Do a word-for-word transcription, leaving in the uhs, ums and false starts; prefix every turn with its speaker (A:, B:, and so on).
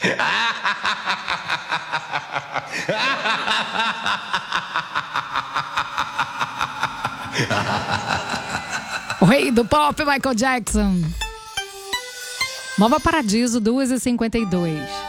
A: O rei do pop, Michael Jackson. Nova Paradiso, duas e cinquenta e dois.